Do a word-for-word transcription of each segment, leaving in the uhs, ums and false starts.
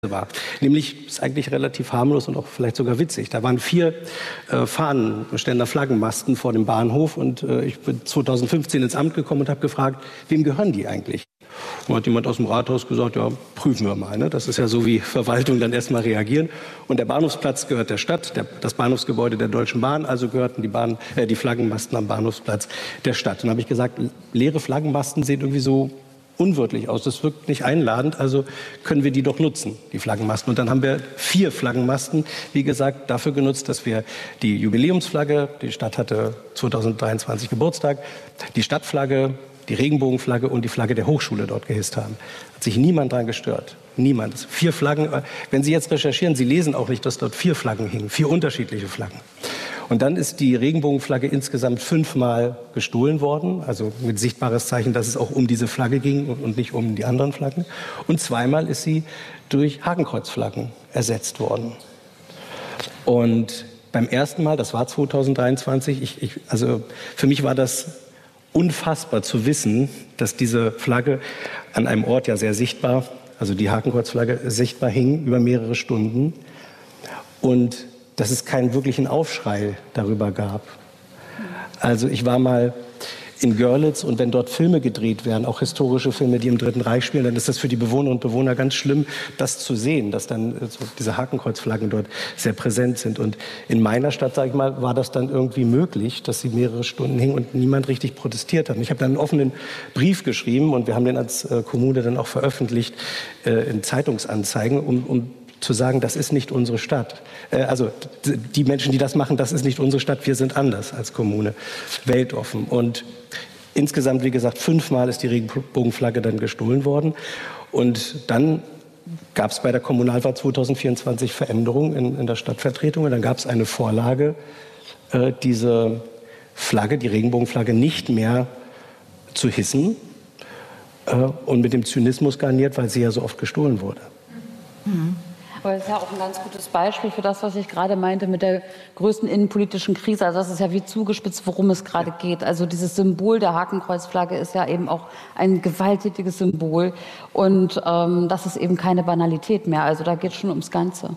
war. Nämlich, ist eigentlich relativ harmlos und auch vielleicht sogar witzig. Da waren vier äh, Fahnenständer, Flaggenmasten vor dem Bahnhof und äh, ich bin zweitausendfünfzehn ins Amt gekommen und habe gefragt, wem gehören die eigentlich? Und hat jemand aus dem Rathaus gesagt, ja, prüfen wir mal. Ne? Das ist ja so, wie Verwaltung dann erstmal reagieren. Und der Bahnhofsplatz gehört der Stadt, der, das Bahnhofsgebäude der Deutschen Bahn, also gehörten die, Bahn, äh, die Flaggenmasten am Bahnhofsplatz der Stadt. Und dann habe ich gesagt, leere Flaggenmasten sehen irgendwie so unwirtlich aus. Das wirkt nicht einladend, also können wir die doch nutzen, die Flaggenmasten. Und dann haben wir vier Flaggenmasten, wie gesagt, dafür genutzt, dass wir die Jubiläumsflagge, die Stadt hatte zweitausenddreiundzwanzig Geburtstag, die Stadtflagge, die Regenbogenflagge und die Flagge der Hochschule dort gehisst haben. Hat sich niemand dran gestört. Niemand. Vier Flaggen. Wenn Sie jetzt recherchieren, Sie lesen auch nicht, dass dort vier Flaggen hingen. Vier unterschiedliche Flaggen. Und dann ist die Regenbogenflagge insgesamt fünfmal gestohlen worden. Also mit sichtbares Zeichen, dass es auch um diese Flagge ging und nicht um die anderen Flaggen. Und zweimal ist sie durch Hakenkreuzflaggen ersetzt worden. Und beim ersten Mal, das war zweitausenddreiundzwanzig, ich, ich, also für mich war das unfassbar zu wissen, dass diese Flagge an einem Ort ja sehr sichtbar, also die Hakenkreuzflagge sichtbar hing über mehrere Stunden und dass es keinen wirklichen Aufschrei darüber gab. Also ich war mal in Görlitz und wenn dort Filme gedreht werden, auch historische Filme, die im Dritten Reich spielen, dann ist das für die Bewohner und Bewohner ganz schlimm, das zu sehen, dass dann so diese Hakenkreuzflaggen dort sehr präsent sind. Und in meiner Stadt, sage ich mal, war das dann irgendwie möglich, dass sie mehrere Stunden hingen und niemand richtig protestiert hat. Und ich habe dann einen offenen Brief geschrieben und wir haben den als äh, Kommune dann auch veröffentlicht äh, in Zeitungsanzeigen, um, um zu sagen, das ist nicht unsere Stadt. Äh, also die Menschen, die das machen, das ist nicht unsere Stadt, wir sind anders als Kommune, weltoffen. Und insgesamt, wie gesagt, fünfmal ist die Regenbogenflagge dann gestohlen worden. Und dann gab es bei der Kommunalwahl zweitausendvierundzwanzig Veränderungen in, in der Stadtvertretung. Und dann gab es eine Vorlage, äh, diese Flagge, die Regenbogenflagge, nicht mehr zu hissen äh, und mit dem Zynismus garniert, weil sie ja so oft gestohlen wurde. Mhm. Aber das ist ja auch ein ganz gutes Beispiel für das, was ich gerade meinte mit der größten innenpolitischen Krise. Also das ist ja wie zugespitzt, worum es gerade geht. Also dieses Symbol der Hakenkreuzflagge ist ja eben auch ein gewalttätiges Symbol. Und ähm, das ist eben keine Banalität mehr. Also da geht es schon ums Ganze.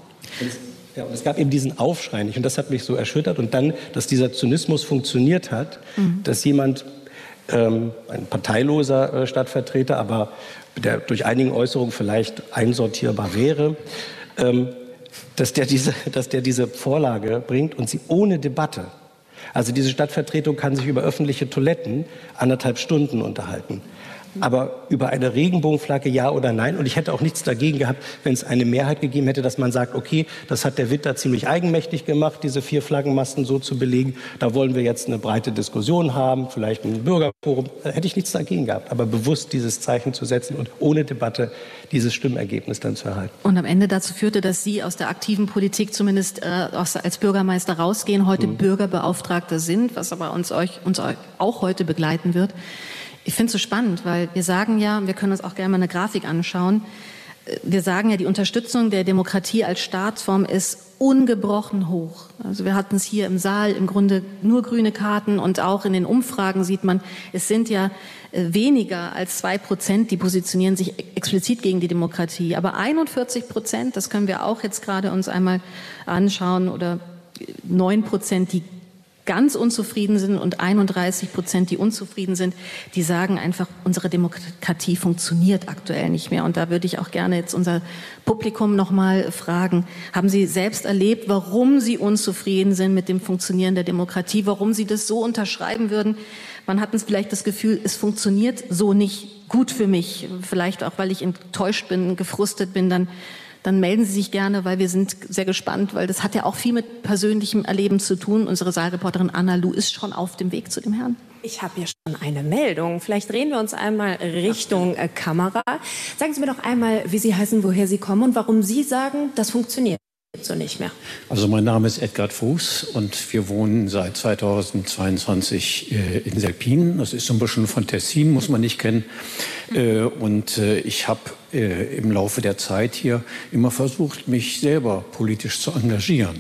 Ja, und es gab eben diesen Aufschrei nicht. Und das hat mich so erschüttert. Und dann, dass dieser Zynismus funktioniert hat, mhm. dass jemand, ähm, ein parteiloser äh, Stadtvertreter, aber der durch einige Äußerungen vielleicht einsortierbar wäre, ähm, dass der diese, dass der diese Vorlage bringt und sie ohne Debatte. Also diese Stadtvertretung kann sich über öffentliche Toiletten anderthalb Stunden unterhalten. Aber über eine Regenbogenflagge ja oder nein. Und ich hätte auch nichts dagegen gehabt, wenn es eine Mehrheit gegeben hätte, dass man sagt, okay, das hat der Witter ziemlich eigenmächtig gemacht, diese vier Flaggenmasten so zu belegen. Da wollen wir jetzt eine breite Diskussion haben, vielleicht ein Bürgerforum. Da hätte ich nichts dagegen gehabt. Aber bewusst dieses Zeichen zu setzen und ohne Debatte dieses Stimmergebnis dann zu erhalten. Und am Ende dazu führte, dass Sie aus der aktiven Politik zumindest äh, als Bürgermeister rausgehen, heute mhm. Bürgerbeauftragter sind, was aber uns, euch, uns auch heute begleiten wird. Ich finde es so spannend, weil wir sagen ja, wir können uns auch gerne mal eine Grafik anschauen, wir sagen ja, die Unterstützung der Demokratie als Staatsform ist ungebrochen hoch. Also wir hatten es hier im Saal im Grunde nur grüne Karten und auch in den Umfragen sieht man, es sind ja weniger als zwei Prozent, die positionieren sich explizit gegen die Demokratie. Aber einundvierzig Prozent, das können wir auch jetzt gerade uns einmal anschauen, oder neun Prozent, die ganz unzufrieden sind und einunddreißig Prozent, die unzufrieden sind, die sagen einfach, unsere Demokratie funktioniert aktuell nicht mehr. Und da würde ich auch gerne jetzt unser Publikum noch mal fragen, haben Sie selbst erlebt, warum Sie unzufrieden sind mit dem Funktionieren der Demokratie, warum Sie das so unterschreiben würden? Man hat vielleicht das Gefühl, es funktioniert so nicht gut für mich, vielleicht auch, weil ich enttäuscht bin, gefrustet bin, dann dann melden Sie sich gerne, weil wir sind sehr gespannt, weil das hat ja auch viel mit persönlichem Erleben zu tun. Unsere Saalreporterin Anna Lu ist schon auf dem Weg zu dem Herrn. Ich habe hier schon eine Meldung. Vielleicht drehen wir uns einmal Richtung äh, Kamera. Sagen Sie mir doch einmal, wie Sie heißen, woher Sie kommen und warum Sie sagen, das funktioniert so nicht mehr. Also mein Name ist Edgard Fuß und wir wohnen seit zweitausendzweiundzwanzig äh, in Selpin. Das ist so ein bisschen von Tessin, muss man nicht kennen. Äh, und äh, ich habe äh, im Laufe der Zeit hier immer versucht, mich selber politisch zu engagieren.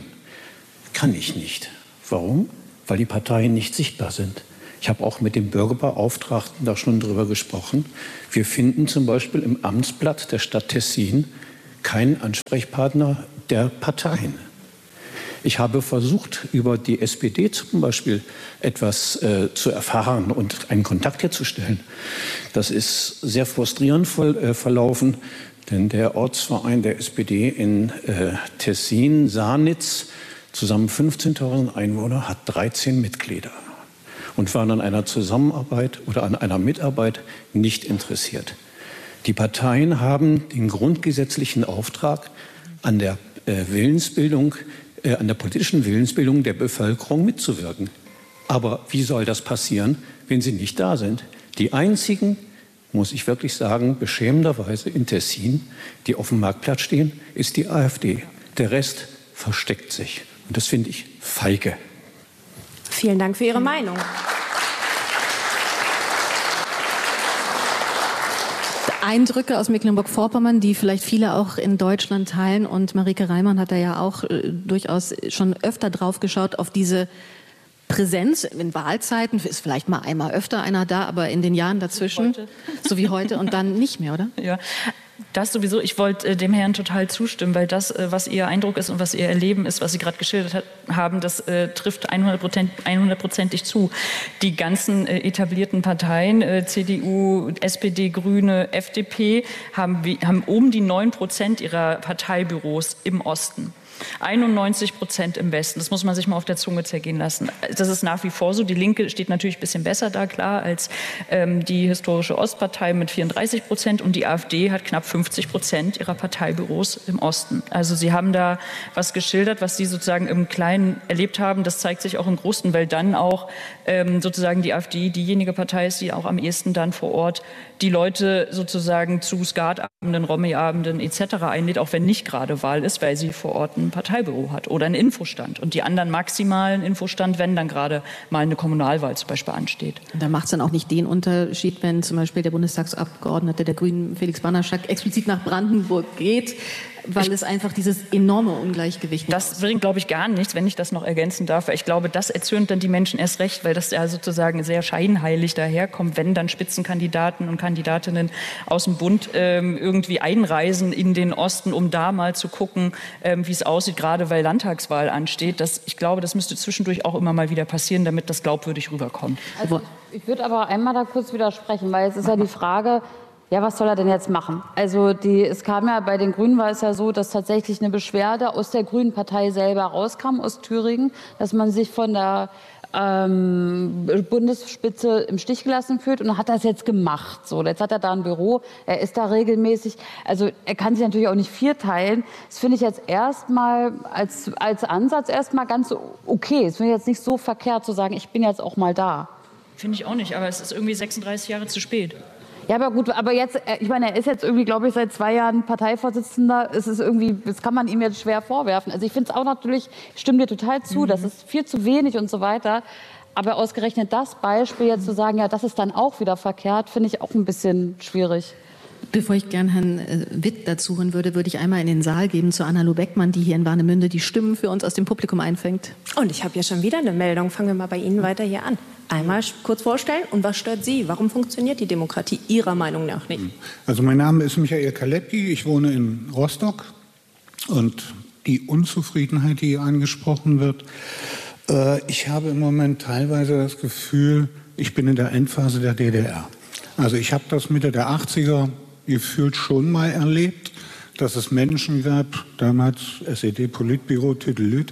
Kann ich nicht. Warum? Weil die Parteien nicht sichtbar sind. Ich habe auch mit dem Bürgerbeauftragten da schon drüber gesprochen. Wir finden zum Beispiel im Amtsblatt der Stadt Tessin kein Ansprechpartner der Parteien. Ich habe versucht, über die S P D zum Beispiel etwas äh, zu erfahren und einen Kontakt herzustellen. Das ist sehr frustrierend voll, äh, verlaufen, denn der Ortsverein der S P D in äh, Tessin, Sarnitz, zusammen fünfzehntausend Einwohner, hat dreizehn Mitglieder und waren an einer Zusammenarbeit oder an einer Mitarbeit nicht interessiert. Die Parteien haben den grundgesetzlichen Auftrag, an der äh, Willensbildung an der politischen Willensbildung der Bevölkerung mitzuwirken. Aber wie soll das passieren, wenn sie nicht da sind? Die einzigen, muss ich wirklich sagen, beschämenderweise in Tessin, die auf dem Marktplatz stehen, ist die AfD. Der Rest versteckt sich. Und das finde ich feige. Vielen Dank für Ihre Meinung. Eindrücke aus Mecklenburg-Vorpommern, die vielleicht viele auch in Deutschland teilen. Und Marieke Reimann hat da ja auch äh, durchaus schon öfter drauf geschaut, auf diese Präsenz in Wahlzeiten. Ist vielleicht mal einmal öfter einer da, aber in den Jahren dazwischen, so wie heute, und dann nicht mehr, oder? Ja. Das sowieso. Ich wollte äh, dem Herrn total zustimmen, weil das, äh, was Ihr Eindruck ist und was Ihr Erleben ist, was Sie gerade geschildert hat, haben, das äh, trifft hundertprozentig zu. Die ganzen äh, etablierten Parteien, äh, C D U, S P D, Grüne, F D P, haben, wie, haben um die neun Prozent ihrer Parteibüros im Osten. einundneunzig Prozent im Westen. Das muss man sich mal auf der Zunge zergehen lassen. Das ist nach wie vor so. Die Linke steht natürlich ein bisschen besser da, klar, als ähm, die historische Ostpartei mit vierunddreißig Prozent. Und die AfD hat knapp fünfzig Prozent ihrer Parteibüros im Osten. Also Sie haben da was geschildert, was Sie sozusagen im Kleinen erlebt haben. Das zeigt sich auch im Großen, weil dann auch ähm, sozusagen die AfD diejenige Partei ist, die auch am ehesten dann vor Ort die Leute sozusagen zu Skatabenden, Romy-Abenden et cetera einlädt, auch wenn nicht gerade Wahl ist, weil sie vor Ort ein Parteibüro hat oder einen Infostand. Und die anderen maximalen Infostand, wenn dann gerade mal eine Kommunalwahl zum Beispiel ansteht. Und da macht es dann auch nicht den Unterschied, wenn zum Beispiel der Bundestagsabgeordnete der Grünen, Felix Banaschak, explizit nach Brandenburg geht, weil es einfach dieses enorme Ungleichgewicht gibt. Das bringt, glaube ich, gar nichts, wenn ich das noch ergänzen darf. Ich glaube, das erzürnt dann die Menschen erst recht, weil das ja sozusagen sehr scheinheilig daherkommt, wenn dann Spitzenkandidaten und Kandidatinnen aus dem Bund ähm, irgendwie einreisen in den Osten, um da mal zu gucken, ähm, wie es aussieht, gerade weil Landtagswahl ansteht. Das, ich glaube, das müsste zwischendurch auch immer mal wieder passieren, damit das glaubwürdig rüberkommt. Also, ich würde aber einmal da kurz widersprechen, weil es ist ja die Frage, ja, was soll er denn jetzt machen? Also die, es kam ja bei den Grünen war es ja so, dass tatsächlich eine Beschwerde aus der Grünen Partei selber rauskam, aus Thüringen, dass man sich von der ähm, Bundesspitze im Stich gelassen fühlt, und hat das jetzt gemacht. So, jetzt hat er da ein Büro, er ist da regelmäßig. Also er kann sich natürlich auch nicht vierteilen. Das finde ich jetzt erstmal als, als Ansatz erstmal ganz okay. Das finde ich jetzt nicht so verkehrt zu sagen, ich bin jetzt auch mal da. Finde ich auch nicht, aber es ist irgendwie sechsunddreißig Jahre zu spät. Ja, aber gut, aber jetzt, ich meine, er ist jetzt irgendwie, glaube ich, seit zwei Jahren Parteivorsitzender. Es ist irgendwie, das kann man ihm jetzt schwer vorwerfen. Also ich finde es auch natürlich, ich stimme dir total zu, mhm. das ist viel zu wenig und so weiter. Aber ausgerechnet das Beispiel jetzt zu sagen, ja, das ist dann auch wieder verkehrt, finde ich auch ein bisschen schwierig. Bevor ich gern Herrn äh, Witt dazu hören würde, würde ich einmal in den Saal geben zu Anna Beckmann, die hier in Warnemünde die Stimmen für uns aus dem Publikum einfängt. Und ich habe ja schon wieder eine Meldung. Fangen wir mal bei Ihnen weiter hier an. Einmal kurz vorstellen. Und was stört Sie? Warum funktioniert die Demokratie Ihrer Meinung nach nicht? Also mein Name ist Michael Kalepki. Ich wohne in Rostock. Und die Unzufriedenheit, die hier angesprochen wird, äh, ich habe im Moment teilweise das Gefühl, ich bin in der Endphase der D D R. Also ich habe das Mitte der achtziger gefühlt schon mal erlebt, dass es Menschen gab, damals S E D-Politbüro, Tüdelüt,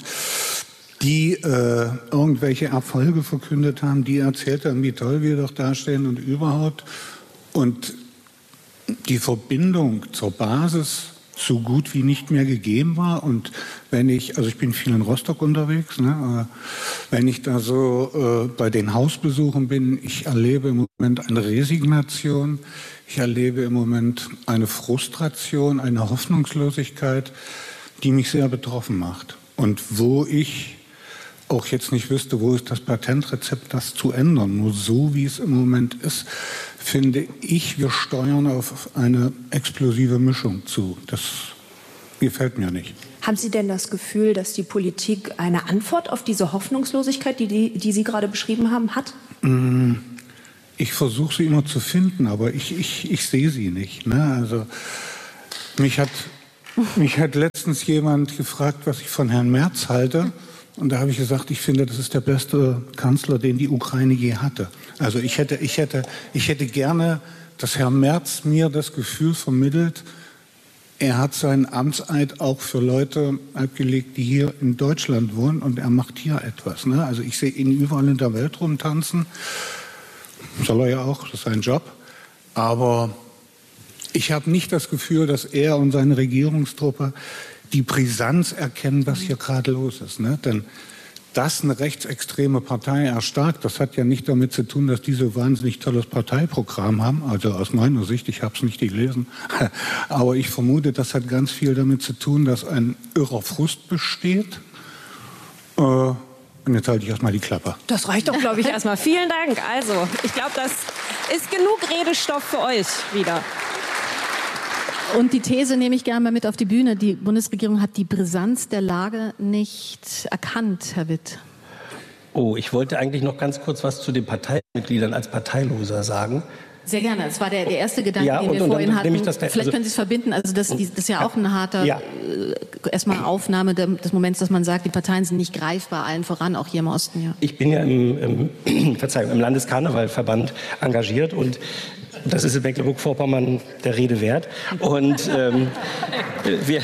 die äh, irgendwelche Erfolge verkündet haben, die erzählt haben, wie toll wir doch dastehen und überhaupt. Und die Verbindung zur Basis so gut wie nicht mehr gegeben war. Und wenn ich, also ich bin viel in Rostock unterwegs, ne, aber wenn ich da so äh, bei den Hausbesuchen bin, ich erlebe im Moment eine Resignation, ich erlebe im Moment eine Frustration, eine Hoffnungslosigkeit, die mich sehr betroffen macht. Und wo ich auch jetzt nicht wüsste, wo ist das Patentrezept, das zu ändern. Nur so, wie es im Moment ist, finde ich, wir steuern auf eine explosive Mischung zu. Das gefällt mir nicht. Haben Sie denn das Gefühl, dass die Politik eine Antwort auf diese Hoffnungslosigkeit, die, die, die Sie gerade beschrieben haben, hat? Ich versuche sie immer zu finden, aber ich, ich, ich sehe sie nicht. Ne? Also mich hat Mich hat letztens jemand gefragt, was ich von Herrn Merz halte. Und da habe ich gesagt, ich finde, das ist der beste Kanzler, den die Ukraine je hatte. Also ich hätte, ich hätte, ich hätte gerne, dass Herr Merz mir das Gefühl vermittelt, er hat seinen Amtseid auch für Leute abgelegt, die hier in Deutschland wohnen, und er macht hier etwas. Ne? Also ich sehe ihn überall in der Welt rumtanzen. Soll er ja auch, das ist sein Job. Aber ich habe nicht das Gefühl, dass er und seine Regierungstruppe die Brisanz erkennen, was hier gerade los ist. Ne? Denn dass eine rechtsextreme Partei erstarkt, das hat ja nicht damit zu tun, dass die so wahnsinnig tolles Parteiprogramm haben. Also aus meiner Sicht, ich habe es nicht gelesen. Aber ich vermute, das hat ganz viel damit zu tun, dass ein irrer Frust besteht. Äh, und jetzt halte ich erstmal die Klappe. Das reicht doch, glaube ich, erstmal. Vielen Dank. Also, ich glaube, das ist genug Redestoff für euch wieder. Und die These nehme ich gerne mal mit auf die Bühne. Die Bundesregierung hat die Brisanz der Lage nicht erkannt, Herr Witt. Oh, ich wollte eigentlich noch ganz kurz was zu den Parteimitgliedern als Parteiloser sagen. Sehr gerne. Das war der, der erste Gedanke, ja, den und, wir und vorhin hatten. Das, Vielleicht also, können Sie es verbinden. Also das, das ist ja auch ein harter ja. äh, erstmal Aufnahme des Moments, dass man sagt, die Parteien sind nicht greifbar, allen voran, auch hier im Osten. Ja. Ich bin ja im, im, Verzeihung, im Landeskarnevalverband engagiert und das ist in Mecklenburg-Vorpommern der Rede wert. Und ähm, wir,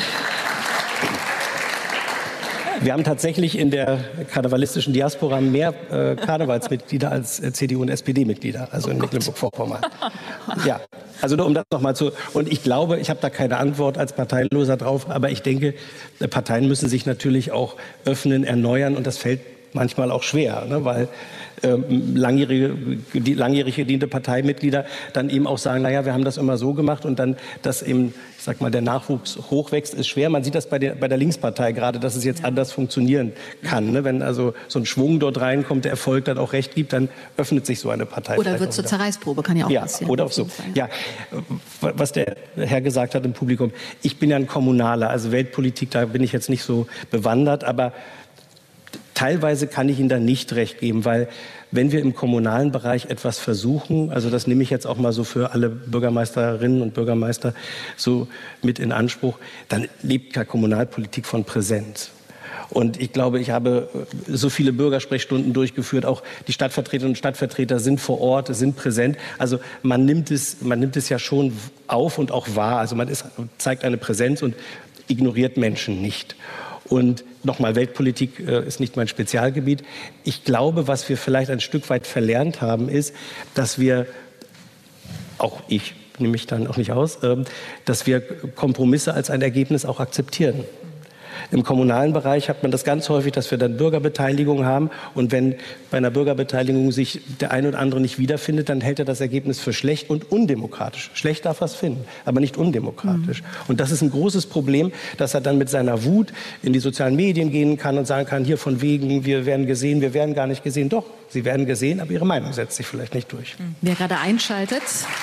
wir haben tatsächlich in der karnevalistischen Diaspora mehr äh, Karnevalsmitglieder als äh, C D U- und S P D-Mitglieder, also in Mecklenburg-Vorpommern. Ja, also nur um das nochmal zu... Und ich glaube, ich habe da keine Antwort als Parteiloser drauf, aber ich denke, Parteien müssen sich natürlich auch öffnen, erneuern und das fällt manchmal auch schwer, ne, weil ähm, langjährige, die, langjährig gediente Parteimitglieder dann eben auch sagen, naja, wir haben das immer so gemacht und dann, dass eben, ich sag mal, der Nachwuchs hochwächst, ist schwer. Man sieht das bei der, bei der Linkspartei gerade, dass es jetzt anders funktionieren kann. Ne? Wenn also so ein Schwung dort reinkommt, der Erfolg dann auch recht gibt, dann öffnet sich so eine Partei. Oder wird zur Zerreißprobe, kann ja auch ja, passieren. Oder auch so. Ja, was der Herr gesagt hat im Publikum, ich bin ja ein Kommunaler, also Weltpolitik, da bin ich jetzt nicht so bewandert, aber teilweise kann ich Ihnen da nicht recht geben, weil wenn wir im kommunalen Bereich etwas versuchen, also das nehme ich jetzt auch mal so für alle Bürgermeisterinnen und Bürgermeister so mit in Anspruch, dann lebt ja Kommunalpolitik von Präsenz. Und ich glaube, ich habe so viele Bürgersprechstunden durchgeführt, auch die Stadtvertreterinnen und Stadtvertreter sind vor Ort, sind präsent. Also man nimmt es, man nimmt es ja schon auf und auch wahr. Also man ist, zeigt eine Präsenz und ignoriert Menschen nicht. Und nochmal, Weltpolitik äh, ist nicht mein Spezialgebiet. Ich glaube, was wir vielleicht ein Stück weit verlernt haben, ist, dass wir, auch ich nehme mich dann auch nicht aus, äh, dass wir Kompromisse als ein Ergebnis auch akzeptieren. Im kommunalen Bereich hat man das ganz häufig, dass wir dann Bürgerbeteiligung haben. Und wenn bei einer Bürgerbeteiligung sich der eine oder andere nicht wiederfindet, dann hält er das Ergebnis für schlecht und undemokratisch. Schlecht darf er es finden, aber nicht undemokratisch. Mhm. Und das ist ein großes Problem, dass er dann mit seiner Wut in die sozialen Medien gehen kann und sagen kann, hier von wegen, wir werden gesehen, wir werden gar nicht gesehen. Doch, sie werden gesehen, aber ihre Meinung setzt sich vielleicht nicht durch. Wer gerade einschaltet...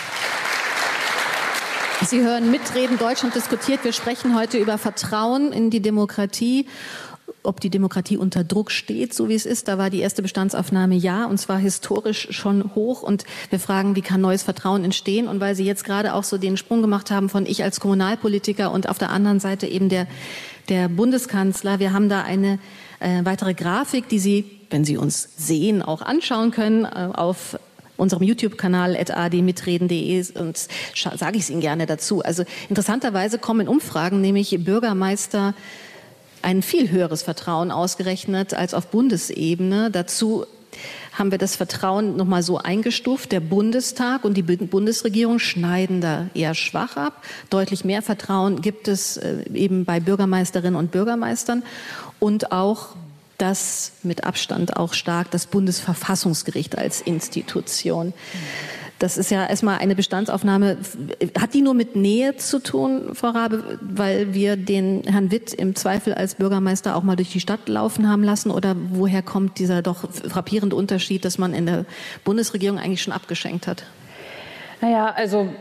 Sie hören Mitreden, Deutschland diskutiert. Wir sprechen heute über Vertrauen in die Demokratie, ob die Demokratie unter Druck steht, so wie es ist. Da war die erste Bestandsaufnahme ja, und zwar historisch schon hoch. Und wir fragen, wie kann neues Vertrauen entstehen? Und weil Sie jetzt gerade auch so den Sprung gemacht haben von ich als Kommunalpolitiker und auf der anderen Seite eben der, der Bundeskanzler. Wir haben da eine äh, weitere Grafik, die Sie, wenn Sie uns sehen, auch anschauen können äh, auf unserem YouTube-Kanal at a d mitreden punkt de und sage ich es Ihnen gerne dazu. Also interessanterweise kommen in Umfragen nämlich Bürgermeister ein viel höheres Vertrauen ausgerechnet als auf Bundesebene. Dazu haben wir das Vertrauen noch mal so eingestuft. Der Bundestag und die Bundesregierung schneiden da eher schwach ab. Deutlich mehr Vertrauen gibt es eben bei Bürgermeisterinnen und Bürgermeistern und auch das mit Abstand auch stark das Bundesverfassungsgericht als Institution. Das ist ja erstmal eine Bestandsaufnahme. Hat die nur mit Nähe zu tun, Frau Rabe, weil wir den Herrn Witt im Zweifel als Bürgermeister auch mal durch die Stadt laufen haben lassen? Oder woher kommt dieser doch frappierende Unterschied, dass man in der Bundesregierung eigentlich schon abgeschenkt hat? Naja, also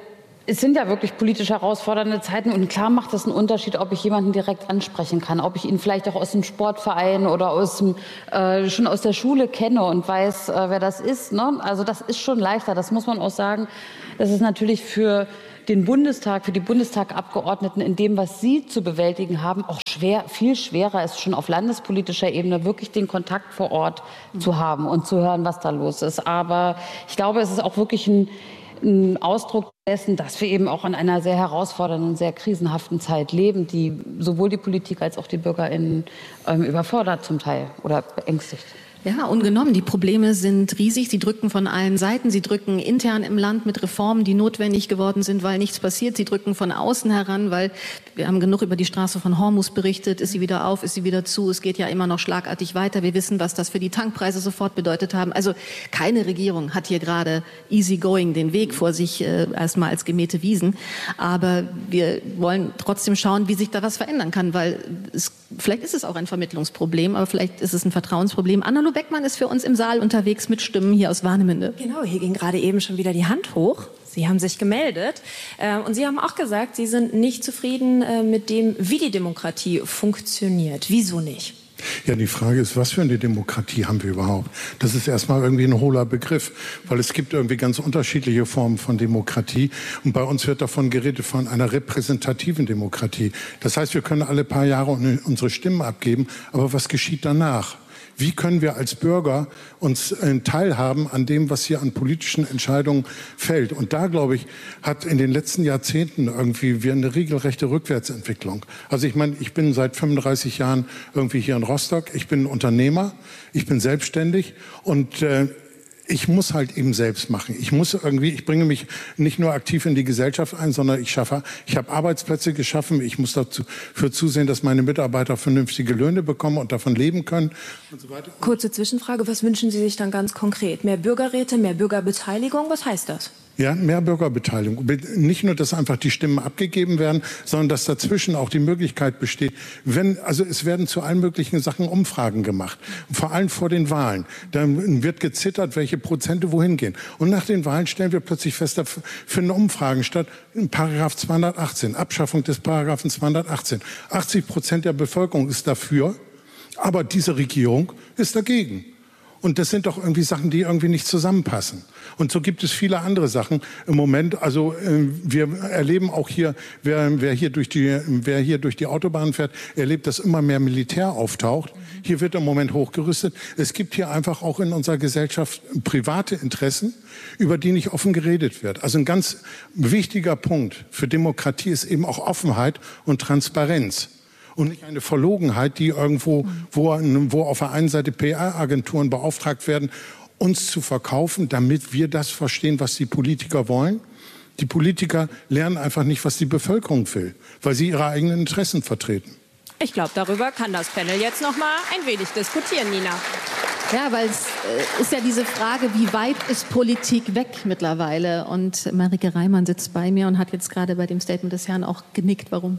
Es sind ja wirklich politisch herausfordernde Zeiten und klar macht es einen Unterschied, ob ich jemanden direkt ansprechen kann, ob ich ihn vielleicht auch aus dem Sportverein oder aus dem, äh, schon aus der Schule kenne und weiß, äh, wer das ist. Ne? Also das ist schon leichter, das muss man auch sagen. Das ist natürlich für den Bundestag, für die Bundestagabgeordneten in dem, was sie zu bewältigen haben, auch schwer, viel schwerer ist schon auf landespolitischer Ebene wirklich den Kontakt vor Ort mhm. zu haben und zu hören, was da los ist. Aber ich glaube, es ist auch wirklich ein ein Ausdruck dessen, dass wir eben auch in einer sehr herausfordernden, sehr krisenhaften Zeit leben, die sowohl die Politik als auch die BürgerInnen ähm, überfordert zum Teil oder beängstigt. Ja, ungenommen. Die Probleme sind riesig. Sie drücken von allen Seiten. Sie drücken intern im Land mit Reformen, die notwendig geworden sind, weil nichts passiert. Sie drücken von außen heran, weil wir haben genug über die Straße von Hormuz berichtet. Ist sie wieder auf? Ist sie wieder zu? Es geht ja immer noch schlagartig weiter. Wir wissen, was das für die Tankpreise sofort bedeutet haben. Also keine Regierung hat hier gerade easy going den Weg vor sich, äh, erstmal als gemähte Wiesen. Aber wir wollen trotzdem schauen, wie sich da was verändern kann, weil es, vielleicht ist es auch ein Vermittlungsproblem, aber vielleicht ist es ein Vertrauensproblem. Anna Beckmann ist für uns im Saal unterwegs mit Stimmen hier aus Warnemünde. Genau, hier ging gerade eben schon wieder die Hand hoch. Sie haben sich gemeldet äh, und Sie haben auch gesagt, Sie sind nicht zufrieden äh, mit dem, wie die Demokratie funktioniert. Wieso nicht? Ja, die Frage ist, was für eine Demokratie haben wir überhaupt? Das ist erstmal irgendwie ein hohler Begriff, weil es gibt irgendwie ganz unterschiedliche Formen von Demokratie. Und bei uns wird davon geredet, von einer repräsentativen Demokratie. Das heißt, wir können alle paar Jahre unsere Stimmen abgeben, aber was geschieht danach? Wie können wir als Bürger uns äh, teilhaben an dem, was hier an politischen Entscheidungen fällt? Und da, glaube ich, hat in den letzten Jahrzehnten irgendwie wir eine regelrechte Rückwärtsentwicklung. Also ich meine, ich bin seit fünfunddreißig Jahren irgendwie hier in Rostock. Ich bin Unternehmer, ich bin selbstständig und äh, ich muss halt eben selbst machen. Ich muss irgendwie, ich bringe mich nicht nur aktiv in die Gesellschaft ein, sondern ich schaffe, ich habe Arbeitsplätze geschaffen. Ich muss dafür zusehen, dass meine Mitarbeiter vernünftige Löhne bekommen und davon leben können und so weiter. Kurze Zwischenfrage, was wünschen Sie sich dann ganz konkret? Mehr Bürgerräte, mehr Bürgerbeteiligung, was heißt das? Ja, mehr Bürgerbeteiligung. Nicht nur, dass einfach die Stimmen abgegeben werden, sondern dass dazwischen auch die Möglichkeit besteht, wenn, also es werden zu allen möglichen Sachen Umfragen gemacht. Vor allem vor den Wahlen. Dann wird gezittert, welche Prozente wohin gehen. Und nach den Wahlen stellen wir plötzlich fest, da finden Umfragen statt. Paragraph zweihundertachtzehn, Abschaffung des Paragraphen zweihundertachtzehn. achtzig Prozent der Bevölkerung ist dafür, aber diese Regierung ist dagegen. Und das sind doch irgendwie Sachen, die irgendwie nicht zusammenpassen. Und so gibt es viele andere Sachen im Moment. Also äh, wir erleben auch hier, wer, wer, hier durch die, wer hier durch die Autobahn fährt, erlebt, dass immer mehr Militär auftaucht. Hier wird im Moment hochgerüstet. Es gibt hier einfach auch in unserer Gesellschaft private Interessen, über die nicht offen geredet wird. Also ein ganz wichtiger Punkt für Demokratie ist eben auch Offenheit und Transparenz. Und nicht eine Verlogenheit, die irgendwo, wo, wo auf der einen Seite P R-Agenturen beauftragt werden, uns zu verkaufen, damit wir das verstehen, was die Politiker wollen. Die Politiker lernen einfach nicht, was die Bevölkerung will, weil sie ihre eigenen Interessen vertreten. Ich glaube, darüber kann das Panel jetzt noch mal ein wenig diskutieren, Nina. Ja, weil es äh, ist ja diese Frage, wie weit ist Politik weg mittlerweile? Und Marike Reimann sitzt bei mir und hat jetzt gerade bei dem Statement des Herrn auch genickt. Warum?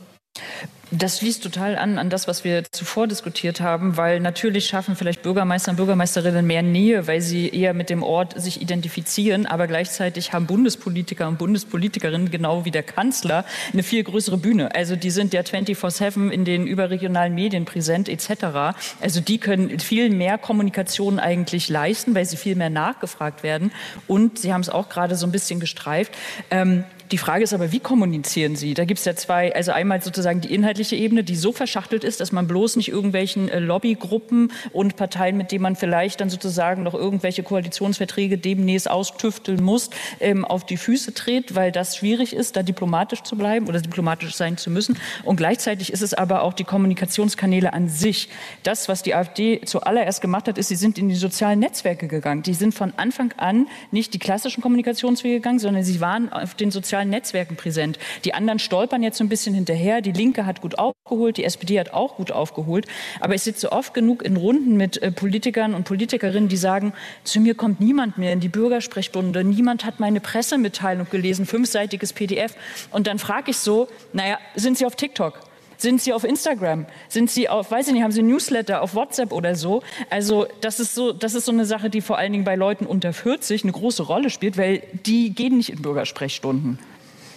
Das schließt total an an das, was wir zuvor diskutiert haben, weil natürlich schaffen vielleicht Bürgermeister und Bürgermeisterinnen mehr Nähe, weil sie eher mit dem Ort sich identifizieren, aber gleichzeitig haben Bundespolitiker und Bundespolitikerinnen, genau wie der Kanzler, eine viel größere Bühne. Also die sind ja vierundzwanzig sieben in den überregionalen Medien präsent et cetera. Also die können viel mehr Kommunikation eigentlich leisten, weil sie viel mehr nachgefragt werden. Und Sie haben es auch gerade so ein bisschen gestreift, ähm, die Frage ist aber, wie kommunizieren Sie? Da gibt es ja zwei, also einmal sozusagen die inhaltliche Ebene, die so verschachtelt ist, dass man bloß nicht irgendwelchen äh, Lobbygruppen und Parteien, mit denen man vielleicht dann sozusagen noch irgendwelche Koalitionsverträge demnächst austüfteln muss, ähm, auf die Füße tritt, weil das schwierig ist, da diplomatisch zu bleiben oder diplomatisch sein zu müssen. Und gleichzeitig ist es aber auch die Kommunikationskanäle an sich. Das, was die AfD zuallererst gemacht hat, ist, sie sind in die sozialen Netzwerke gegangen. Die sind von Anfang an nicht die klassischen Kommunikationswege gegangen, sondern sie waren auf den sozialen Netzwerken präsent. Die anderen stolpern jetzt so ein bisschen hinterher. Die Linke hat gut aufgeholt, die S P D hat auch gut aufgeholt. Aber ich sitze oft genug in Runden mit äh, Politikern und Politikerinnen, die sagen, zu mir kommt niemand mehr in die Bürgersprechstunde. Niemand hat meine Pressemitteilung gelesen, fünfseitiges P D F. Und dann frage ich so, naja, sind Sie auf TikTok? Sind Sie auf Instagram? Sind Sie auf, weiß ich nicht, haben Sie Newsletter auf WhatsApp oder so? Also das ist so, das ist so eine Sache, die vor allen Dingen bei Leuten unter vierzig eine große Rolle spielt, weil die gehen nicht in Bürgersprechstunden.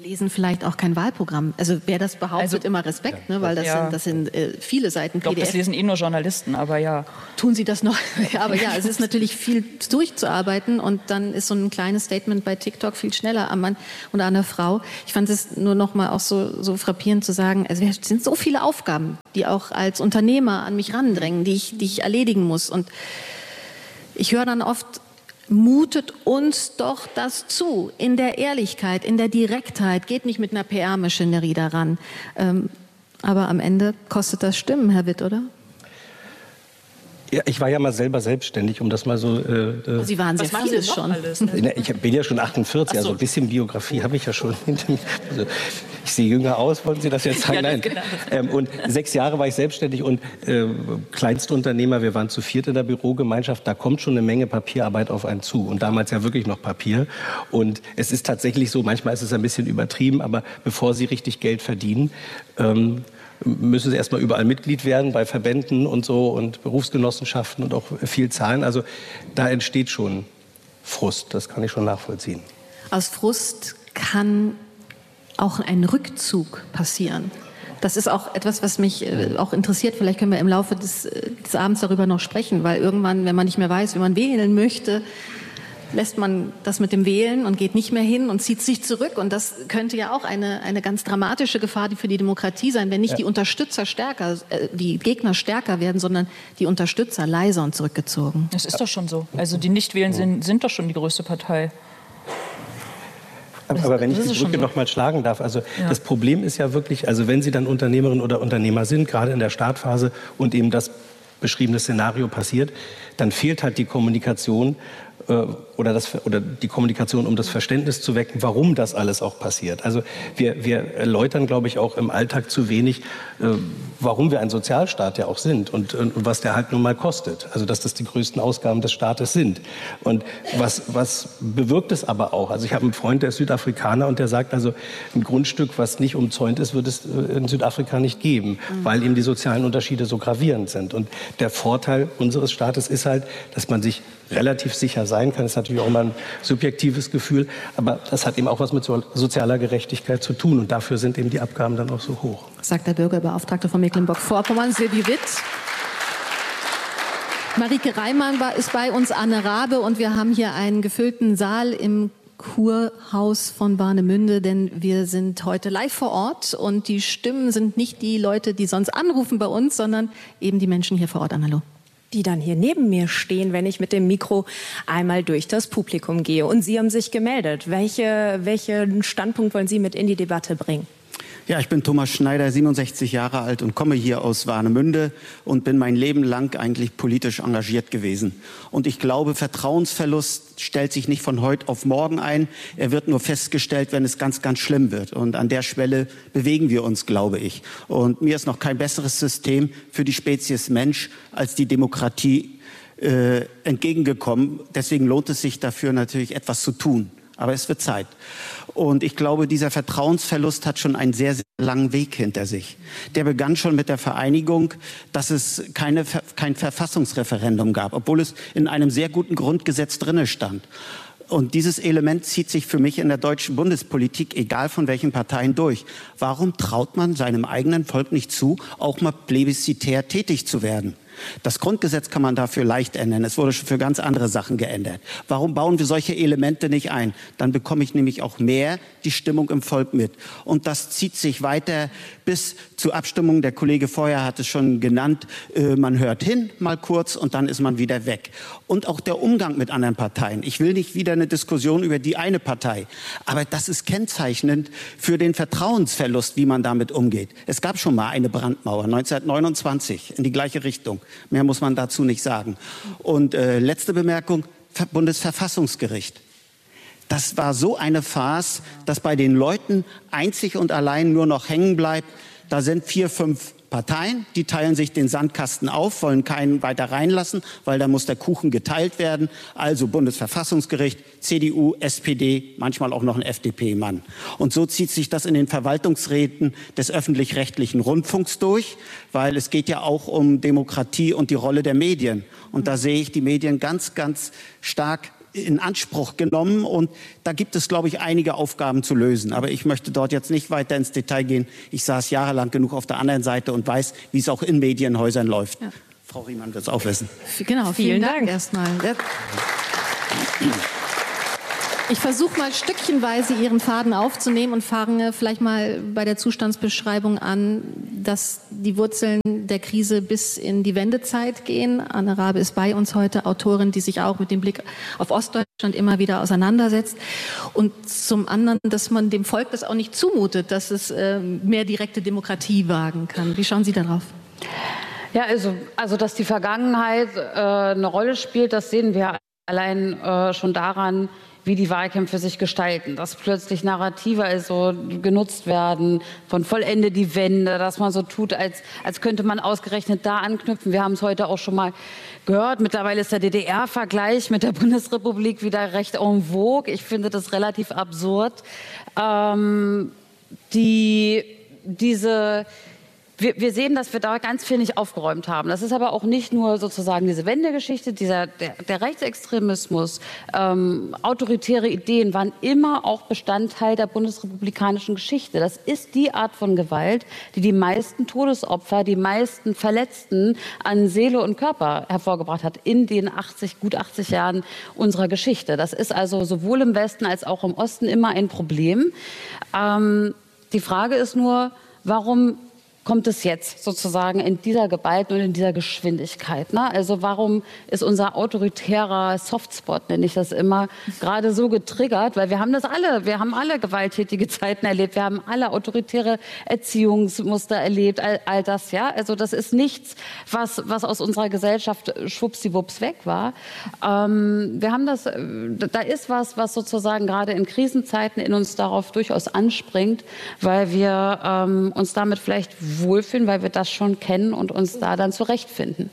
Lesen vielleicht auch kein Wahlprogramm. Also wer das behauptet, also, immer Respekt, ja, ne? Weil das ja. sind, das sind äh, viele Seiten P D F. Ich glaube, das lesen eh nur Journalisten, aber ja. Tun sie das noch? Ja, aber ja, es ist natürlich viel durchzuarbeiten und dann ist so ein kleines Statement bei TikTok viel schneller am Mann oder an der Frau. Ich fand es nur noch mal auch so, so frappierend zu sagen, also es sind so viele Aufgaben, die auch als Unternehmer an mich randrängen, die ich, die ich erledigen muss. Und ich höre dann oft, mutet uns doch das zu, in der Ehrlichkeit, in der Direktheit, geht nicht mit einer P R-Maschinerie daran. Ähm, aber am Ende kostet das Stimmen, Herr Witt, oder? Ja, ich war ja mal selber selbstständig, um das mal so... Äh, Sie waren sehr vieles schon. Alles, ne? Ich bin ja schon achtundvierzig, so. Also ein bisschen Biografie habe ich ja schon hinter mir. Also, ich sehe jünger aus, wollen Sie das jetzt sagen? Ja, Nein. Genau. Ähm, und sechs Jahre war ich selbstständig und äh, Kleinstunternehmer, wir waren zu viert in der Bürogemeinschaft, da kommt schon eine Menge Papierarbeit auf einen zu. Und damals ja wirklich noch Papier. Und es ist tatsächlich so, manchmal ist es ein bisschen übertrieben, aber bevor Sie richtig Geld verdienen... Ähm, müssen sie erstmal überall Mitglied werden, bei Verbänden und so und Berufsgenossenschaften und auch viel zahlen. Also da entsteht schon Frust, das kann ich schon nachvollziehen. Aus Frust kann auch ein Rückzug passieren. Das ist auch etwas, was mich äh, auch interessiert. Vielleicht können wir im Laufe des, des Abends darüber noch sprechen, weil irgendwann, wenn man nicht mehr weiß, wie man wählen möchte, lässt man das mit dem Wählen und geht nicht mehr hin und zieht sich zurück. Und das könnte ja auch eine, eine ganz dramatische Gefahr für die Demokratie sein, wenn nicht ja. die Unterstützer stärker, äh, die Gegner stärker werden, sondern die Unterstützer leiser und zurückgezogen. Das ist doch schon so. Also die Nichtwählen sind, sind doch schon die größte Partei. Aber, aber wenn ich die Brücke noch mal schlagen darf, also ja. das Problem ist ja wirklich, also wenn Sie dann Unternehmerin oder Unternehmer sind, gerade in der Startphase und eben das beschriebene Szenario passiert, dann fehlt halt die Kommunikation oder, das, oder die Kommunikation, um das Verständnis zu wecken, warum das alles auch passiert. Also wir, wir erläutern, glaube ich, auch im Alltag zu wenig, äh, warum wir ein Sozialstaat ja auch sind und, und was der halt nun mal kostet. Also dass das die größten Ausgaben des Staates sind. Und was, was bewirkt es aber auch? Also ich habe einen Freund, der ist Südafrikaner und der sagt, also ein Grundstück, was nicht umzäunt ist, wird es in Südafrika nicht geben, mhm. weil eben die sozialen Unterschiede so gravierend sind. Und der Vorteil unseres Staates ist halt, dass man sich relativ sicher sein kann. Das ist natürlich auch immer ein subjektives Gefühl, aber das hat eben auch was mit so sozialer Gerechtigkeit zu tun und dafür sind eben die Abgaben dann auch so hoch. Sagt der Bürgerbeauftragte von Mecklenburg-Vorpommern, Silvi Witt. Marike Reimann war, ist bei uns, Anne Rabe, und wir haben hier einen gefüllten Saal im Kurhaus von Warnemünde, denn wir sind heute live vor Ort und die Stimmen sind nicht die Leute, die sonst anrufen bei uns, sondern eben die Menschen hier vor Ort. Hallo. Die dann hier neben mir stehen, wenn ich mit dem Mikro einmal durch das Publikum gehe. Und Sie haben sich gemeldet. Welche, welchen Standpunkt wollen Sie mit in die Debatte bringen? Ja, ich bin Thomas Schneider, siebenundsechzig Jahre alt und komme hier aus Warnemünde und bin mein Leben lang eigentlich politisch engagiert gewesen. Und ich glaube, Vertrauensverlust stellt sich nicht von heute auf morgen ein. Er wird nur festgestellt, wenn es ganz, ganz schlimm wird. Und an der Schwelle bewegen wir uns, glaube ich. Und mir ist noch kein besseres System für die Spezies Mensch als die Demokratie äh, entgegengekommen. Deswegen lohnt es sich dafür natürlich etwas zu tun. Aber es wird Zeit. Und ich glaube, dieser Vertrauensverlust hat schon einen sehr, sehr langen Weg hinter sich. Der begann schon mit der Vereinigung, dass es keine, kein Verfassungsreferendum gab, obwohl es in einem sehr guten Grundgesetz drinne stand. Und dieses Element zieht sich für mich in der deutschen Bundespolitik, egal von welchen Parteien, durch. Warum traut man seinem eigenen Volk nicht zu, auch mal plebiszitär tätig zu werden? Das Grundgesetz kann man dafür leicht ändern. Es wurde schon für ganz andere Sachen geändert. Warum bauen wir solche Elemente nicht ein? Dann bekomme ich nämlich auch mehr die Stimmung im Volk mit. Und das zieht sich weiter bis zur Abstimmung. Der Kollege vorher hat es schon genannt. Äh, man hört hin, mal kurz, und dann ist man wieder weg. Und auch der Umgang mit anderen Parteien. Ich will nicht wieder eine Diskussion über die eine Partei. Aber das ist kennzeichnend für den Vertrauensverlust, wie man damit umgeht. Es gab schon mal eine Brandmauer, neunzehnhundertneunundzwanzig, in die gleiche Richtung. Mehr muss man dazu nicht sagen. Und äh, letzte Bemerkung, Bundesverfassungsgericht. Das war so eine Farce, dass bei den Leuten einzig und allein nur noch hängen bleibt. Da sind vier, fünf Parteien, die teilen sich den Sandkasten auf, wollen keinen weiter reinlassen, weil da muss der Kuchen geteilt werden. Also Bundesverfassungsgericht, C D U, S P D, manchmal auch noch ein F D P-Mann. Und so zieht sich das in den Verwaltungsräten des öffentlich-rechtlichen Rundfunks durch, weil es geht ja auch um Demokratie und die Rolle der Medien. Und da sehe ich die Medien ganz, ganz stark in Anspruch genommen. Und da gibt es, glaube ich, einige Aufgaben zu lösen. Aber ich möchte dort jetzt nicht weiter ins Detail gehen. Ich saß jahrelang genug auf der anderen Seite und weiß, wie es auch in Medienhäusern läuft. Ja. Frau Riemann wird es auch wissen. Genau, vielen, vielen Dank, Dank erstmal. Ich versuche mal stückchenweise Ihren Faden aufzunehmen und fange vielleicht mal bei der Zustandsbeschreibung an, dass die Wurzeln der Krise bis in die Wendezeit gehen. Anne Rabe ist bei uns heute, Autorin, die sich auch mit dem Blick auf Ostdeutschland immer wieder auseinandersetzt. Und zum anderen, dass man dem Volk das auch nicht zumutet, dass es äh, mehr direkte Demokratie wagen kann. Wie schauen Sie darauf? Ja, also, also dass die Vergangenheit äh, eine Rolle spielt, das sehen wir allein äh, schon daran, wie die Wahlkämpfe sich gestalten, dass plötzlich Narrative also genutzt werden, von vollende die Wende, dass man so tut, als, als könnte man ausgerechnet da anknüpfen. Wir haben es heute auch schon mal gehört. Mittlerweile ist der D D R-Vergleich mit der Bundesrepublik wieder recht en vogue. Ich finde das relativ absurd. Ähm, die, diese... Wir, wir sehen, dass wir da ganz viel nicht aufgeräumt haben. Das ist aber auch nicht nur sozusagen diese Wendegeschichte, dieser, der, der Rechtsextremismus, ähm, autoritäre Ideen waren immer auch Bestandteil der bundesrepublikanischen Geschichte. Das ist die Art von Gewalt, die die meisten Todesopfer, die meisten Verletzten an Seele und Körper hervorgebracht hat in den achtzig, gut achtzig Jahren unserer Geschichte. Das ist also sowohl im Westen als auch im Osten immer ein Problem. Ähm, die Frage ist nur, warum kommt es jetzt sozusagen in dieser Gewalt und in dieser Geschwindigkeit? Ne? Also warum ist unser autoritärer Softspot, nenne ich das immer, gerade so getriggert? Weil wir haben das alle, wir haben alle gewalttätige Zeiten erlebt, wir haben alle autoritäre Erziehungsmuster erlebt, all, all das, ja. Also das ist nichts, was, was aus unserer Gesellschaft schwuppsiwupps weg war. Ähm, wir haben das, da ist was, was sozusagen gerade in Krisenzeiten in uns darauf durchaus anspringt, weil wir ähm, uns damit vielleicht wohlfühlen, weil wir das schon kennen und uns da dann zurechtfinden.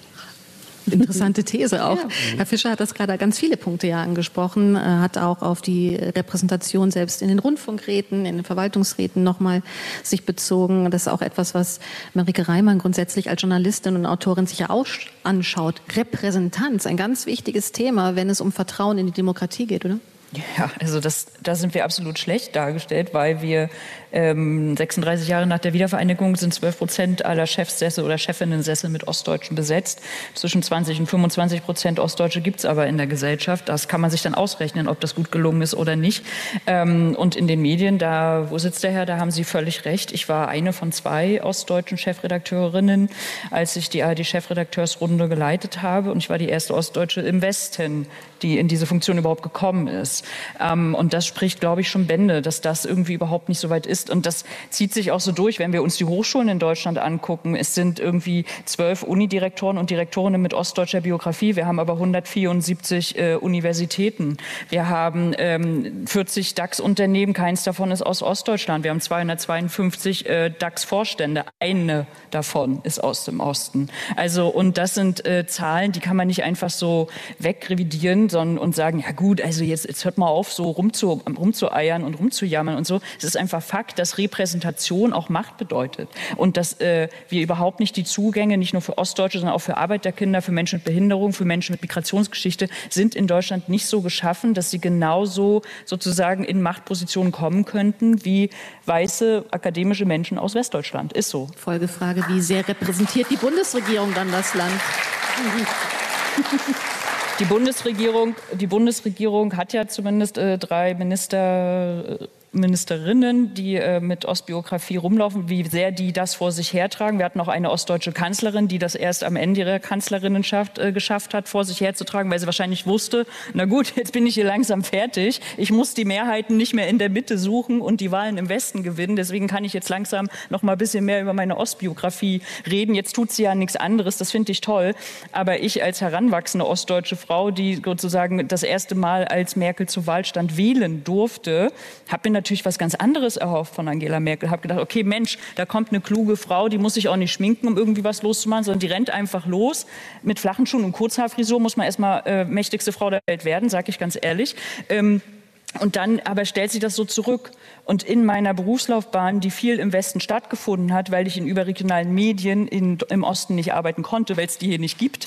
Interessante These auch. Ja. Herr Fischer hat das gerade ganz viele Punkte ja angesprochen, hat auch auf die Repräsentation selbst in den Rundfunkräten, in den Verwaltungsräten nochmal sich bezogen. Das ist auch etwas, was Marike Reimann grundsätzlich als Journalistin und Autorin sich ja auch anschaut. Repräsentanz, ein ganz wichtiges Thema, wenn es um Vertrauen in die Demokratie geht, oder? Ja, also das, da sind wir absolut schlecht dargestellt, weil wir ähm, sechsunddreißig Jahre nach der Wiedervereinigung sind zwölf Prozent aller Chefsessel oder Chefinnensessel mit Ostdeutschen besetzt. Zwischen zwanzig und fünfundzwanzig Prozent Ostdeutsche gibt es aber in der Gesellschaft. Das kann man sich dann ausrechnen, ob das gut gelungen ist oder nicht. Ähm, und in den Medien, da, wo sitzt der Herr, da haben Sie völlig recht. Ich war eine von zwei ostdeutschen Chefredakteurinnen, als ich die A R D-Chefredakteursrunde geleitet habe. Und ich war die erste Ostdeutsche im Westen, die in diese Funktion überhaupt gekommen ist. Ähm, und das spricht, glaube ich, schon Bände, dass das irgendwie überhaupt nicht so weit ist. Und das zieht sich auch so durch, wenn wir uns die Hochschulen in Deutschland angucken. Es sind irgendwie zwölf Unidirektoren und Direktorinnen mit ostdeutscher Biografie. Wir haben aber hundertvierundsiebzig äh, Universitäten. Wir haben ähm, vierzig DAX-Unternehmen, keins davon ist aus Ostdeutschland. Wir haben zweihundertzweiundfünfzig äh, DAX-Vorstände. Eine davon ist aus dem Osten. Also, und das sind äh, Zahlen, die kann man nicht einfach so wegrevidieren, sondern und sagen, ja gut, also jetzt, jetzt hört mal auf, so rumzu, rumzueiern und rumzujammern und so. Es ist einfach Fakt, dass Repräsentation auch Macht bedeutet und dass äh, wir überhaupt nicht die Zugänge, nicht nur für Ostdeutsche, sondern auch für Arbeiterkinder, für Menschen mit Behinderung, für Menschen mit Migrationsgeschichte, sind in Deutschland nicht so geschaffen, dass sie genauso sozusagen in Machtpositionen kommen könnten wie weiße akademische Menschen aus Westdeutschland. Ist so. Folgefrage, wie sehr repräsentiert die Bundesregierung dann das Land? Die Bundesregierung, die Bundesregierung hat ja zumindest äh, drei Minister, äh, Ministerinnen, die äh, mit Ostbiografie rumlaufen, wie sehr die das vor sich hertragen. Wir hatten auch eine ostdeutsche Kanzlerin, die das erst am Ende ihrer Kanzlerinnenschaft äh, geschafft hat, vor sich herzutragen, weil sie wahrscheinlich wusste, na gut, jetzt bin ich hier langsam fertig. Ich muss die Mehrheiten nicht mehr in der Mitte suchen und die Wahlen im Westen gewinnen. Deswegen kann ich jetzt langsam noch mal ein bisschen mehr über meine Ostbiografie reden. Jetzt tut sie ja nichts anderes, das finde ich toll. Aber ich als heranwachsende ostdeutsche Frau, die sozusagen das erste Mal, als Merkel zur Wahl stand, wählen durfte, habe mir natürlich was ganz anderes erhofft von Angela Merkel. Habe gedacht, okay, Mensch, da kommt eine kluge Frau, die muss sich auch nicht schminken, um irgendwie was loszumachen, sondern die rennt einfach los. Mit flachen Schuhen und Kurzhaarfrisur muss man erstmal äh, mächtigste Frau der Welt werden, sage ich ganz ehrlich. Ähm, Und dann aber stellt sie das so zurück. Und in meiner Berufslaufbahn, die viel im Westen stattgefunden hat, weil ich in überregionalen Medien in, im Osten nicht arbeiten konnte, weil es die hier nicht gibt,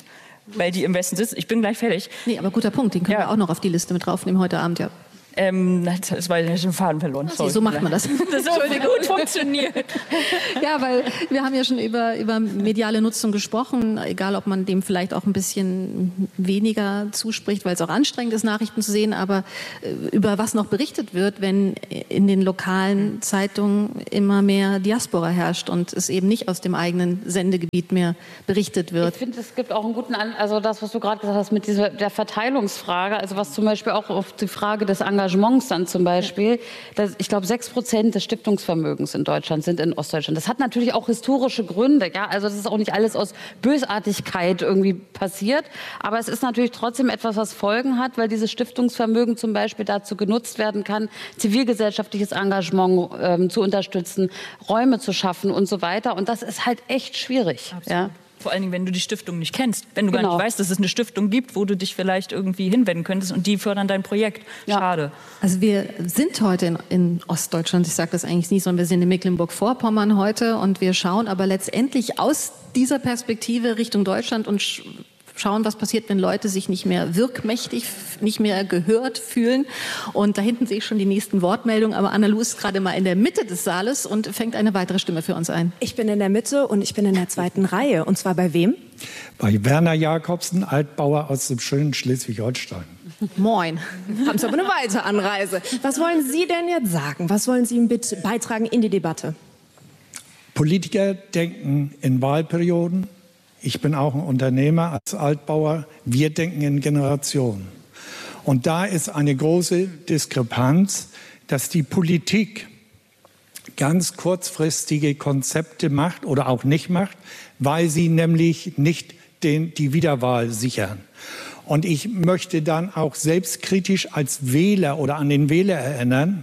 weil die im Westen sitzen. Ich bin gleich fertig. Nee, aber guter Punkt, den können ja. wir auch noch auf die Liste mit draufnehmen heute Abend, ja. Ähm, das war ja schon Faden verloren. Okay, so macht man das. Das hat gut funktioniert. Ja, weil wir haben ja schon über, über mediale Nutzung gesprochen, egal ob man dem vielleicht auch ein bisschen weniger zuspricht, weil es auch anstrengend ist, Nachrichten zu sehen, aber über was noch berichtet wird, wenn in den lokalen Zeitungen immer mehr Diaspora herrscht und es eben nicht aus dem eigenen Sendegebiet mehr berichtet wird. Ich finde, es gibt auch einen guten, An also das, was du gerade gesagt hast mit dieser der Verteilungsfrage, also was zum Beispiel auch auf die Frage des Engagements dann zum Beispiel, dass, ich glaube, sechs Prozent des Stiftungsvermögens in Deutschland sind in Ostdeutschland. Das hat natürlich auch historische Gründe, ja, also das ist auch nicht alles aus Bösartigkeit irgendwie passiert, aber es ist natürlich trotzdem etwas, was Folgen hat, weil dieses Stiftungsvermögen zum Beispiel dazu genutzt werden kann, zivilgesellschaftliches Engagement ähm, zu unterstützen, Räume zu schaffen und so weiter, und das ist halt echt schwierig. Ja. Vor allen Dingen, wenn du die Stiftung nicht kennst. Wenn du Genau. gar nicht weißt, dass es eine Stiftung gibt, wo du dich vielleicht irgendwie hinwenden könntest und die fördern dein Projekt. Ja. Schade. Also wir sind heute in, in Ostdeutschland, ich sage das eigentlich nie, sondern wir sind in Mecklenburg-Vorpommern heute und wir schauen aber letztendlich aus dieser Perspektive Richtung Deutschland und sch schauen, was passiert, wenn Leute sich nicht mehr wirkmächtig, nicht mehr gehört fühlen. Und da hinten sehe ich schon die nächsten Wortmeldungen, aber Anna-Lu ist gerade mal in der Mitte des Saales und fängt eine weitere Stimme für uns ein. Ich bin in der Mitte und ich bin in der zweiten Reihe. Und zwar bei wem? Bei Werner Jakobsen, Altbauer aus dem schönen Schleswig-Holstein. Moin. Haben Sie aber eine weitere Anreise. Was wollen Sie denn jetzt sagen? Was wollen Sie mit beitragen in die Debatte? Politiker denken in Wahlperioden. Ich bin auch ein Unternehmer als Altbauer. Wir denken in Generationen. Und da ist eine große Diskrepanz, dass die Politik ganz kurzfristige Konzepte macht oder auch nicht macht, weil sie nämlich nicht den, die Wiederwahl sichern. Und ich möchte dann auch selbstkritisch als Wähler oder an den Wähler erinnern,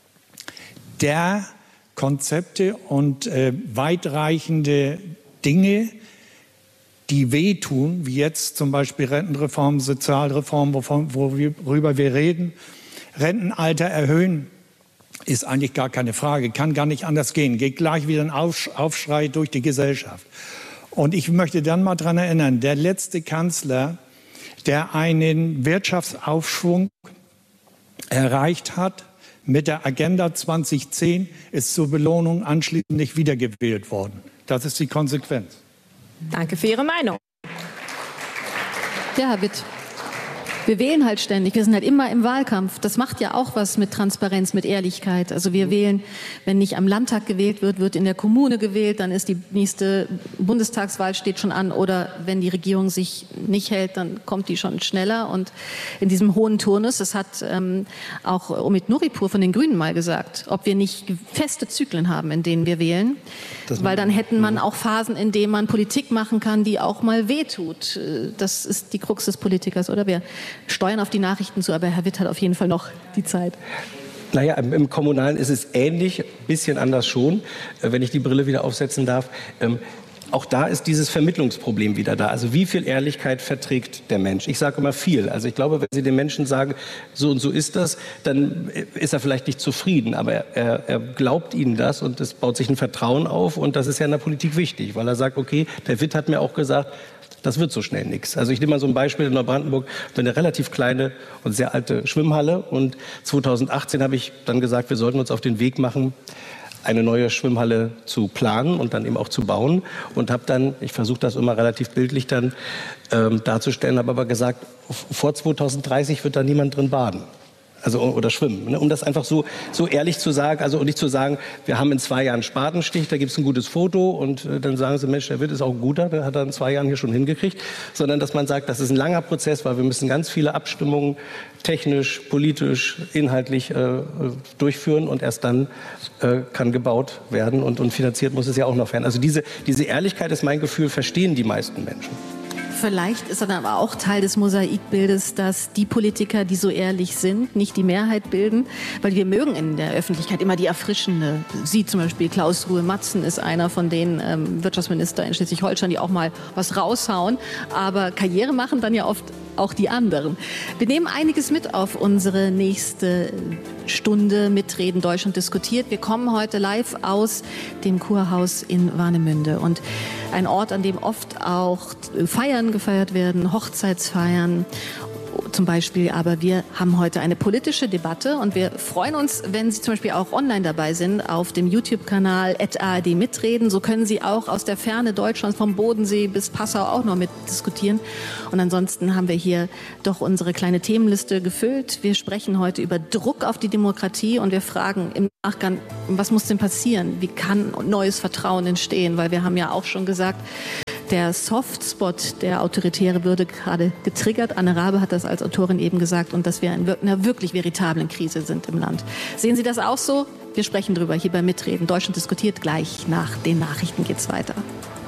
der Konzepte und äh, weitreichende Dinge, die wehtun, wie jetzt zum Beispiel Rentenreform, Sozialreform, wovon, worüber wir reden. Rentenalter erhöhen ist eigentlich gar keine Frage, kann gar nicht anders gehen, geht gleich wieder ein Aufschrei durch die Gesellschaft. Und ich möchte dann mal daran erinnern, der letzte Kanzler, der einen Wirtschaftsaufschwung erreicht hat mit der Agenda zwanzig zehn, ist zur Belohnung anschließend nicht wiedergewählt worden. Das ist die Konsequenz. Danke für Ihre Meinung. Ja, Herr Witt. Wir wählen halt ständig, wir sind halt immer im Wahlkampf. Das macht ja auch was mit Transparenz, mit Ehrlichkeit. Also wir wählen, wenn nicht am Landtag gewählt wird, wird in der Kommune gewählt, dann ist die nächste Bundestagswahl steht schon an, oder wenn die Regierung sich nicht hält, dann kommt die schon schneller. Und in diesem hohen Turnus, das hat ähm, auch Omid Nuripur von den Grünen mal gesagt, ob wir nicht feste Zyklen haben, in denen wir wählen, das weil dann hätten man auch Phasen, in denen man Politik machen kann, die auch mal wehtut. Das ist die Krux des Politikers, oder wer? Steuern auf die Nachrichten zu, aber Herr Witt hat auf jeden Fall noch die Zeit. Naja, im Kommunalen ist es ähnlich, ein bisschen anders schon, wenn ich die Brille wieder aufsetzen darf. Ähm, auch da ist dieses Vermittlungsproblem wieder da. Also wie viel Ehrlichkeit verträgt der Mensch? Ich sage immer viel. Also ich glaube, wenn Sie den Menschen sagen, so und so ist das, dann ist er vielleicht nicht zufrieden. Aber er, er glaubt Ihnen das und es baut sich ein Vertrauen auf. Und das ist ja in der Politik wichtig, weil er sagt, okay, der Witt hat mir auch gesagt, das wird so schnell nichts. Also ich nehme mal so ein Beispiel in Neubrandenburg, eine relativ kleine und sehr alte Schwimmhalle. Und zweitausendachtzehn habe ich dann gesagt, wir sollten uns auf den Weg machen, eine neue Schwimmhalle zu planen und dann eben auch zu bauen. Und habe dann, ich versuche das immer relativ bildlich dann ähm, darzustellen, habe aber gesagt, vor zweitausenddreißig wird da niemand drin baden. Also, oder schwimmen, ne? Um das einfach so, so ehrlich zu sagen, also und nicht zu sagen, wir haben in zwei Jahren Spatenstich, da gibt es ein gutes Foto und äh, dann sagen sie, Mensch, der Witt ist auch ein guter, der hat er in zwei Jahren hier schon hingekriegt, sondern dass man sagt, das ist ein langer Prozess, weil wir müssen ganz viele Abstimmungen technisch, politisch, inhaltlich äh, durchführen und erst dann äh, kann gebaut werden und, und finanziert muss es ja auch noch werden. Also diese, diese Ehrlichkeit ist mein Gefühl, verstehen die meisten Menschen. Vielleicht ist dann aber auch Teil des Mosaikbildes, dass die Politiker, die so ehrlich sind, nicht die Mehrheit bilden, weil wir mögen in der Öffentlichkeit immer die erfrischende. Sie zum Beispiel, Klaus Ruhe-Matzen ist einer von den ähm, Wirtschaftsministern in Schleswig-Holstein, die auch mal was raushauen, aber Karriere machen dann ja oft auch die anderen. Wir nehmen einiges mit auf unsere nächste Stunde Mitreden Deutschland diskutiert. Wir kommen heute live aus dem Kurhaus in Warnemünde und ein Ort, an dem oft auch Feiern gefeiert werden, Hochzeitsfeiern zum Beispiel, aber wir haben heute eine politische Debatte und wir freuen uns, wenn Sie zum Beispiel auch online dabei sind auf dem YouTube-Kanal at A R D mitreden. So können Sie auch aus der Ferne Deutschlands vom Bodensee bis Passau auch noch mitdiskutieren. Und ansonsten haben wir hier doch unsere kleine Themenliste gefüllt. Wir sprechen heute über Druck auf die Demokratie und wir fragen im Nachgang, was muss denn passieren? Wie kann neues Vertrauen entstehen? Weil wir haben ja auch schon gesagt, der Softspot der Autoritäre würde gerade getriggert. Anne Rabe hat das als Autorin eben gesagt und dass wir in einer wirklich veritablen Krise sind im Land. Sehen Sie das auch so? Wir sprechen drüber hier bei Mitreden. Deutschland diskutiert. Gleich nach den Nachrichten geht's weiter.